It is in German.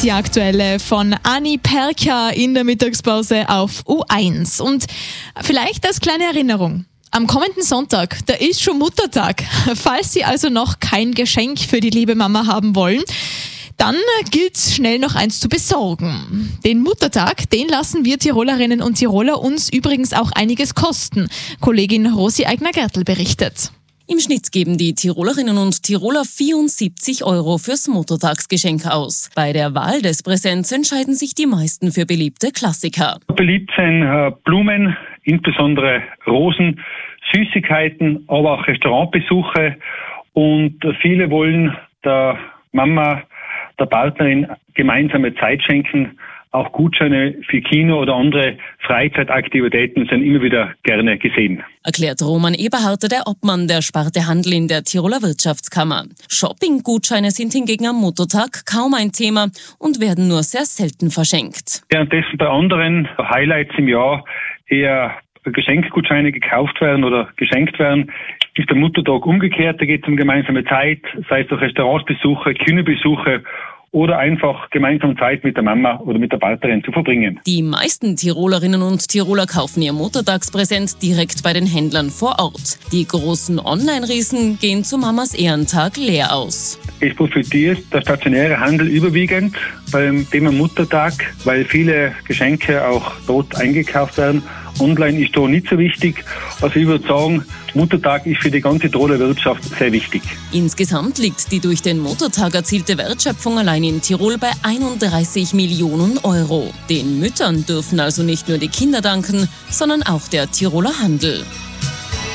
die aktuelle von Anni Perka in der Mittagspause auf U1. Und vielleicht als kleine Erinnerung: Am kommenden Sonntag, da ist schon Muttertag. Falls Sie also noch kein Geschenk für die liebe Mama haben wollen, dann gilt es, schnell noch eins zu besorgen. Den Muttertag, den lassen wir Tirolerinnen und Tiroler uns übrigens auch einiges kosten. Kollegin Rosi Eigner-Gertl berichtet. Im Schnitt geben die Tirolerinnen und Tiroler 74 € fürs Muttertagsgeschenk aus. Bei der Wahl des Präsents entscheiden sich die meisten für beliebte Klassiker. Beliebt sind Blumen, insbesondere Rosen, Süßigkeiten, aber auch Restaurantbesuche. Und viele wollen der Mama, der Partnerin gemeinsame Zeit schenken. Auch Gutscheine für Kino oder andere Freizeitaktivitäten sind immer wieder gerne gesehen. Erklärt Roman Eberharter, der Obmann der Sparte Handel in der Tiroler Wirtschaftskammer. Shopping-Gutscheine sind hingegen am Muttertag kaum ein Thema und werden nur sehr selten verschenkt. Währenddessen bei anderen Highlights im Jahr eher Geschenkgutscheine gekauft werden oder geschenkt werden, ist der Muttertag umgekehrt. Da geht es um gemeinsame Zeit, sei es durch Restaurantsbesuche, Kinobesuche oder einfach gemeinsam Zeit mit der Mama oder mit der Partnerin zu verbringen. Die meisten Tirolerinnen und Tiroler kaufen ihr Muttertagspräsent direkt bei den Händlern vor Ort. Die großen Online-Riesen gehen zu Mamas Ehrentag leer aus. Es profitiert der stationäre Handel überwiegend beim Thema Muttertag, weil viele Geschenke auch dort eingekauft werden. Online ist da nicht so wichtig. Also ich würde sagen, Muttertag ist für die ganze Tiroler Wirtschaft sehr wichtig. Insgesamt liegt die durch den Muttertag erzielte Wertschöpfung allein in Tirol bei 31 Millionen €. Den Müttern dürfen also nicht nur die Kinder danken, sondern auch der Tiroler Handel.